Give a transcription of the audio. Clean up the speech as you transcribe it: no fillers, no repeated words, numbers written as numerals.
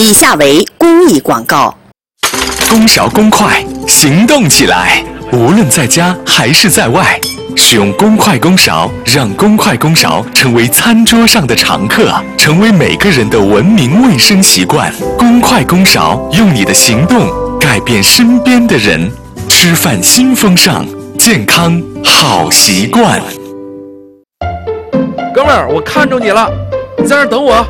以下为公益广告。 公勺公筷，行动起来！无论在家还是在外，使用公筷公勺，让公筷公勺成为餐桌上的常客，成为每个人的文明卫生习惯。公筷公勺，用你的行动改变身边的人。吃饭新风尚，健康好习惯。 哥们儿，我看中你了，你在那儿等我。